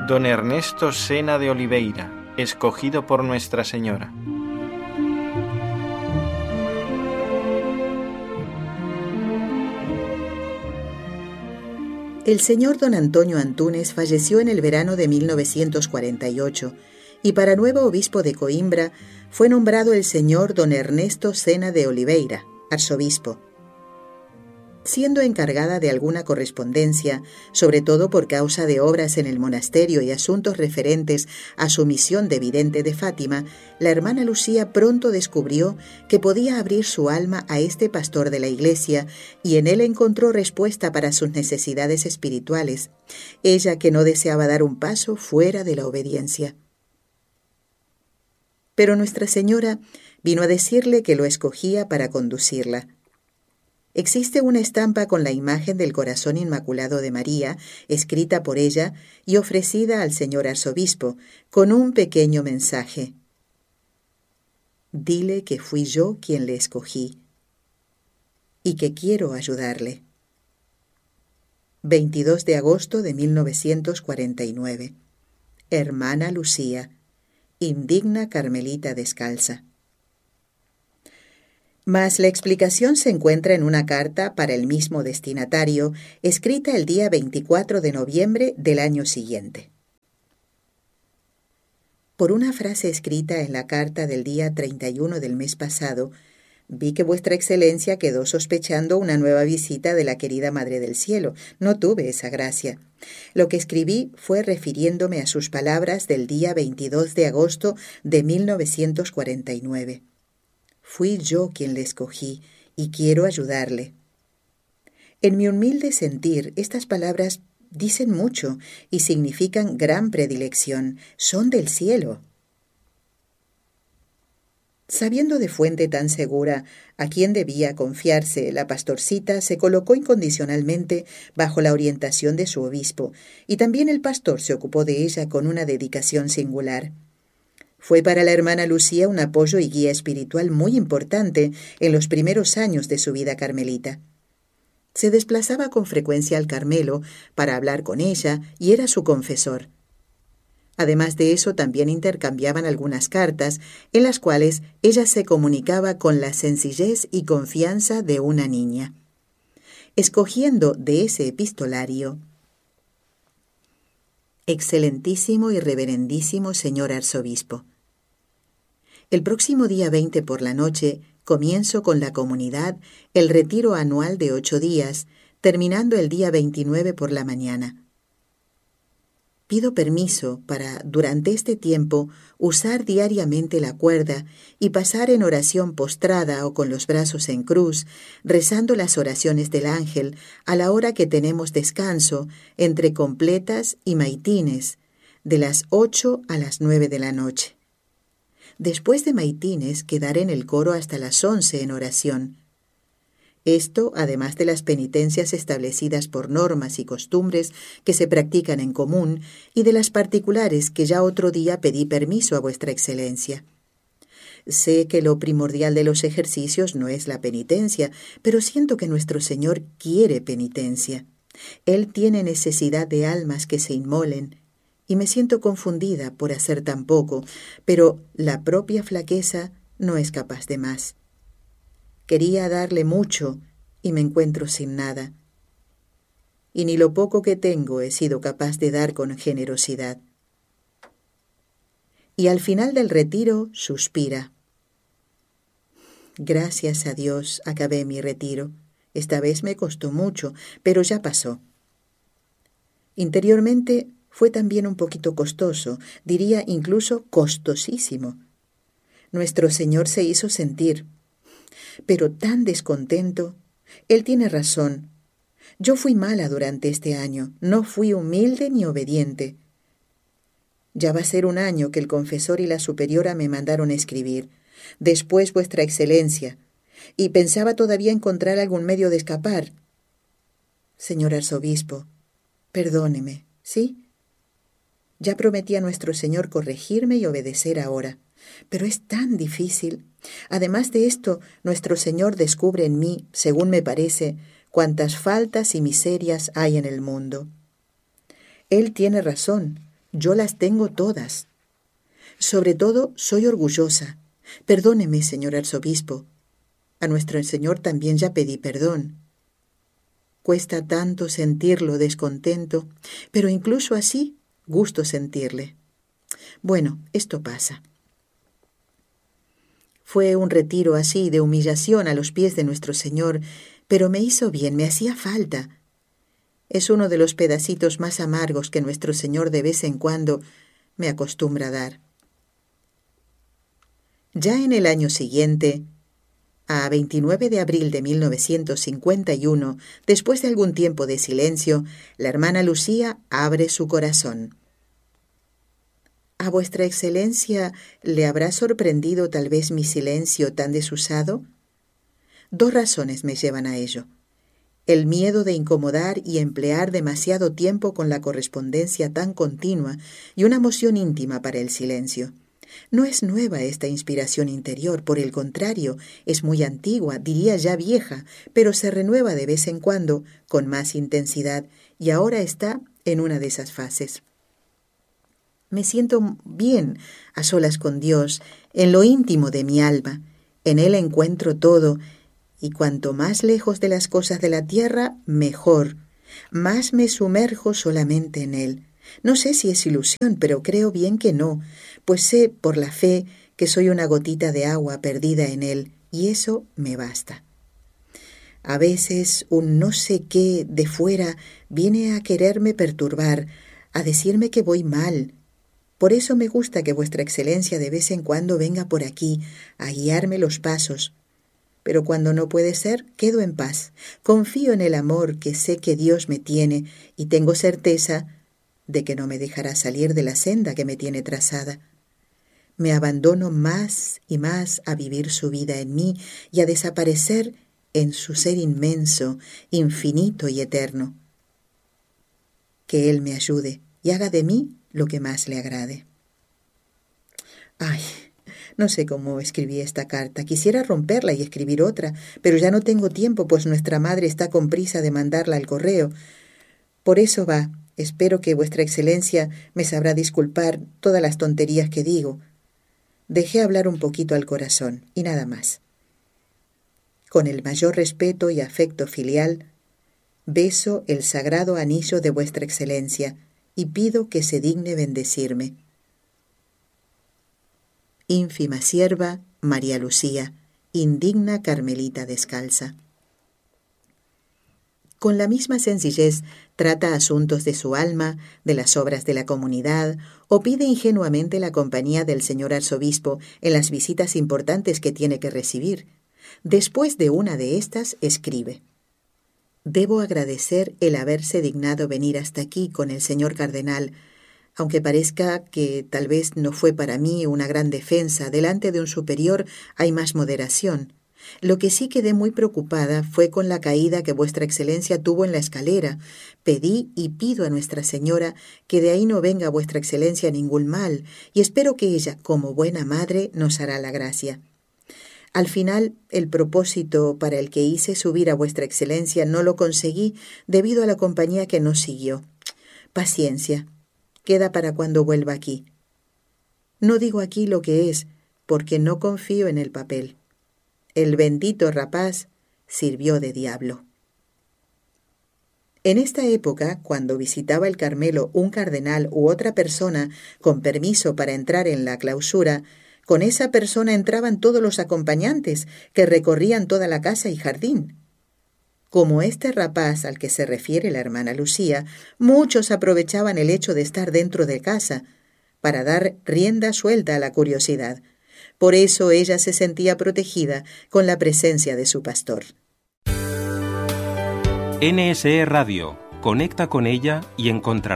Don Ernesto Sena de Oliveira, escogido por Nuestra Señora. El señor don Antonio Antúnez falleció en el verano de 1948 y para nuevo obispo de Coimbra fue nombrado el señor don Ernesto Sena de Oliveira, arzobispo. Siendo encargada de alguna correspondencia, sobre todo por causa de obras en el monasterio y asuntos referentes a su misión de vidente de Fátima, la hermana Lucía pronto descubrió que podía abrir su alma a este pastor de la iglesia y en él encontró respuesta para sus necesidades espirituales, ella que no deseaba dar un paso fuera de la obediencia. Pero Nuestra Señora vino a decirle que lo escogía para conducirla. Existe una estampa con la imagen del Corazón Inmaculado de María, escrita por ella y ofrecida al señor arzobispo, con un pequeño mensaje. Dile que fui yo quien le escogí y que quiero ayudarle. 22 de agosto de 1949. Hermana Lucía, indigna carmelita descalza. Mas la explicación se encuentra en una carta para el mismo destinatario, escrita el día 24 de noviembre del año siguiente. Por una frase escrita en la carta del día 31 del mes pasado, vi que Vuestra Excelencia quedó sospechando una nueva visita de la querida Madre del Cielo. No tuve esa gracia. Lo que escribí fue refiriéndome a sus palabras del día 22 de agosto de 1949. Fui yo quien le escogí y quiero ayudarle. En mi humilde sentir, estas palabras dicen mucho y significan gran predilección. Son del cielo. Sabiendo de fuente tan segura a quién debía confiarse, la pastorcita se colocó incondicionalmente bajo la orientación de su obispo, y también el pastor se ocupó de ella con una dedicación singular. Fue para la hermana Lucía un apoyo y guía espiritual muy importante en los primeros años de su vida carmelita. Se desplazaba con frecuencia al Carmelo para hablar con ella y era su confesor. Además de eso, también intercambiaban algunas cartas en las cuales ella se comunicaba con la sencillez y confianza de una niña. Escogiendo de ese epistolario: Excelentísimo y reverendísimo señor arzobispo, el próximo día 20 por la noche comienzo con la comunidad el retiro anual de 8 días, terminando el día 29 por la mañana. Pido permiso para, durante este tiempo, usar diariamente la cuerda y pasar en oración postrada o con los brazos en cruz, rezando las oraciones del ángel a la hora que tenemos descanso entre completas y maitines, de las 8 a las 9 de la noche. Después de maitines, quedaré en el coro hasta las 11 en oración. Esto, además de las penitencias establecidas por normas y costumbres que se practican en común y de las particulares que ya otro día pedí permiso a Vuestra Excelencia. Sé que lo primordial de los ejercicios no es la penitencia, pero siento que nuestro Señor quiere penitencia. Él tiene necesidad de almas que se inmolen, y me siento confundida por hacer tan poco, pero la propia flaqueza no es capaz de más. Quería darle mucho y me encuentro sin nada. Y ni lo poco que tengo he sido capaz de dar con generosidad. Y al final del retiro suspira. Gracias a Dios acabé mi retiro. Esta vez me costó mucho, pero ya pasó. Interiormente fue también un poquito costoso, diría incluso costosísimo. Nuestro Señor se hizo sentir, pero tan descontento. Él tiene razón. Yo fui mala durante este año, no fui humilde ni obediente. Ya va a ser un año que el confesor y la superiora me mandaron escribir. Después Vuestra Excelencia, y pensaba todavía encontrar algún medio de escapar. Señor arzobispo, perdóneme, ¿sí? Ya prometí a nuestro Señor corregirme y obedecer ahora, pero es tan difícil. Además de esto, nuestro Señor descubre en mí, según me parece, cuántas faltas y miserias hay en el mundo. Él tiene razón. Yo las tengo todas. Sobre todo, soy orgullosa. Perdóneme, señor arzobispo. A nuestro Señor también ya pedí perdón. Cuesta tanto sentirlo descontento, pero incluso así gusto sentirle. Bueno, esto pasa. Fue un retiro así de humillación a los pies de nuestro Señor, pero me hizo bien, me hacía falta. Es uno de los pedacitos más amargos que nuestro Señor de vez en cuando me acostumbra a dar. Ya en el año siguiente, a 29 de abril de 1951, después de algún tiempo de silencio, la hermana Lucía abre su corazón. ¿A vuestra excelencia le habrá sorprendido tal vez mi silencio tan desusado? 2 razones me llevan a ello. El miedo de incomodar y emplear demasiado tiempo con la correspondencia tan continua y una emoción íntima para el silencio. No es nueva esta inspiración interior, por el contrario, es muy antigua, diría ya vieja, pero se renueva de vez en cuando con más intensidad y ahora está en una de esas fases. Me siento bien a solas con Dios, en lo íntimo de mi alma. En Él encuentro todo, y cuanto más lejos de las cosas de la tierra, mejor. Más me sumerjo solamente en Él. No sé si es ilusión, pero creo bien que no, pues sé por la fe que soy una gotita de agua perdida en Él, y eso me basta. A veces un no sé qué de fuera viene a quererme perturbar, a decirme que voy mal. Por eso me gusta que vuestra excelencia de vez en cuando venga por aquí a guiarme los pasos. Pero cuando no puede ser, quedo en paz. Confío en el amor que sé que Dios me tiene y tengo certeza de que no me dejará salir de la senda que me tiene trazada. Me abandono más y más a vivir su vida en mí y a desaparecer en su ser inmenso, infinito y eterno. Que Él me ayude y haga de mí lo que más le agrade. Ay, no sé cómo escribí esta carta. Quisiera romperla y escribir otra, pero ya no tengo tiempo, pues nuestra madre está con prisa de mandarla al correo. Por eso va. Espero que vuestra excelencia me sabrá disculpar todas las tonterías que digo. Dejé hablar un poquito al corazón, y nada más. Con el mayor respeto y afecto filial, beso el sagrado anillo de vuestra excelencia y pido que se digne bendecirme. Ínfima sierva María Lucía, indigna carmelita descalza. Con la misma sencillez trata asuntos de su alma, de las obras de la comunidad, o pide ingenuamente la compañía del señor arzobispo en las visitas importantes que tiene que recibir. Después de una de estas, escribe: «Debo agradecer el haberse dignado venir hasta aquí con el señor cardenal, aunque parezca que tal vez no fue para mí una gran defensa, delante de un superior hay más moderación. Lo que sí quedé muy preocupada fue con la caída que vuestra excelencia tuvo en la escalera. Pedí y pido a Nuestra Señora que de ahí no venga a vuestra excelencia ningún mal, y espero que ella, como buena madre, nos hará la gracia. Al final, el propósito para el que hice subir a vuestra excelencia no lo conseguí debido a la compañía que nos siguió. Paciencia, queda para cuando vuelva aquí. No digo aquí lo que es, porque no confío en el papel. El bendito rapaz sirvió de diablo». En esta época, cuando visitaba el Carmelo un cardenal u otra persona con permiso para entrar en la clausura, con esa persona entraban todos los acompañantes que recorrían toda la casa y jardín. Como este rapaz al que se refiere la hermana Lucía, muchos aprovechaban el hecho de estar dentro de casa para dar rienda suelta a la curiosidad. Por eso ella se sentía protegida con la presencia de su pastor. NSE Radio. Conecta con ella y encontrarás